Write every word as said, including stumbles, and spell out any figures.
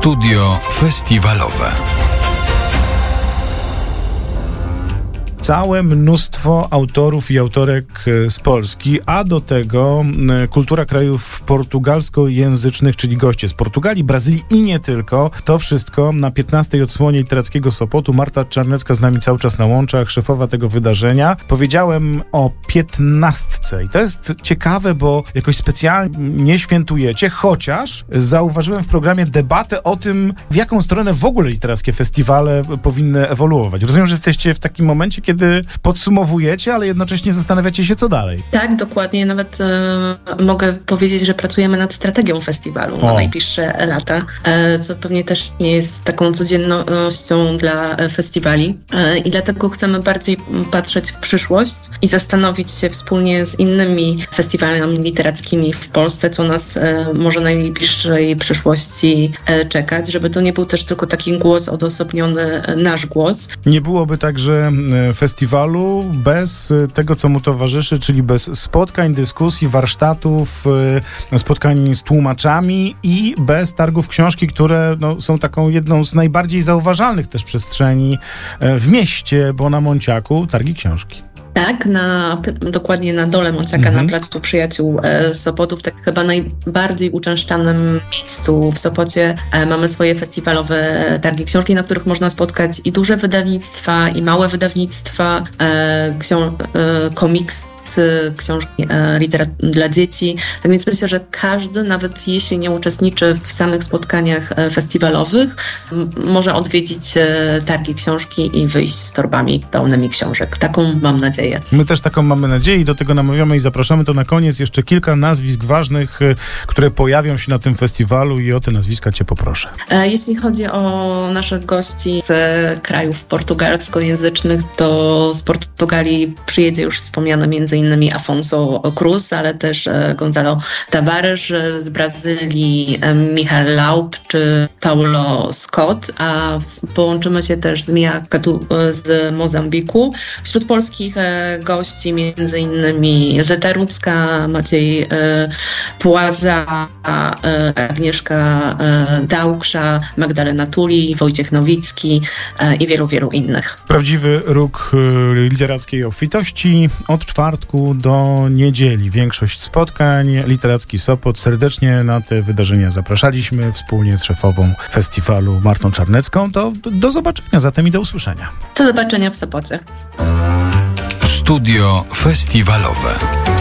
Studio festiwalowe. Całe mnóstwo autorów i autorek z Polski, a do tego kultura krajów portugalskojęzycznych, czyli goście z Portugalii, Brazylii i nie tylko. To wszystko na piętnastej odsłonie literackiego Sopotu. Marta Czarnecka z nami cały czas na łączach, szefowa tego wydarzenia. Powiedziałem o piętnastce i to jest ciekawe, bo jakoś specjalnie nie świętujecie, chociaż zauważyłem w programie debatę o tym, w jaką stronę w ogóle literackie festiwale powinny ewoluować. Rozumiem, że jesteście w takim momencie, kiedy kiedy podsumowujecie, ale jednocześnie zastanawiacie się, co dalej. Tak, dokładnie. Nawet e, mogę powiedzieć, że pracujemy nad strategią festiwalu o. na najbliższe lata, e, co pewnie też nie jest taką codziennością dla festiwali. E, I dlatego chcemy bardziej patrzeć w przyszłość i zastanowić się wspólnie z innymi festiwalami literackimi w Polsce, co nas e, może na najbliższej przyszłości e, czekać, żeby to nie był też tylko taki głos odosobniony, e, nasz głos. Nie byłoby tak, że festiwalu bez tego, co mu towarzyszy, czyli bez spotkań, dyskusji, warsztatów, spotkań z tłumaczami i bez targów książki, które no, są taką jedną z najbardziej zauważalnych też przestrzeni w mieście, bo na Monciaku targi książki. Tak, na, dokładnie na dole Monciaka, mhm. na Placu Przyjaciół e, Sopotów, tak chyba najbardziej uczęszczanym miejscu w Sopocie e, mamy swoje festiwalowe targi książki, na których można spotkać i duże wydawnictwa, i małe wydawnictwa, e, książ- e, komiks, książki e, literat- dla dzieci. Tak więc myślę, że każdy, nawet jeśli nie uczestniczy w samych spotkaniach e, festiwalowych, m- może odwiedzić e, targi książki i wyjść z torbami pełnymi książek. Taką mam nadzieję. My też taką mamy nadzieję i do tego namawiamy i zapraszamy. To na koniec jeszcze kilka nazwisk ważnych, które pojawią się na tym festiwalu i o te nazwiska Cię poproszę. E, jeśli chodzi o naszych gości z krajów portugalskojęzycznych, to z Portugalii przyjedzie już wspomniany między innymi Afonso Cruz, ale też Gonzalo Tavares, z Brazylii Michal Laub czy Paulo Scott, a połączymy się też z Mia Catu z Mozambiku. Wśród polskich gości między innymi Zeta Rudzka, Maciej Płaza, Agnieszka Dałksza, Magdalena Tuli, Wojciech Nowicki i wielu, wielu innych. Prawdziwy róg literackiej obfitości od czwartku do niedzieli. Większość spotkań, Literacki Sopot. Serdecznie na te wydarzenia zapraszaliśmy wspólnie z szefową festiwalu Martą Czarnecką. To do zobaczenia zatem i do usłyszenia. Do zobaczenia w Sopocie. Studio festiwalowe.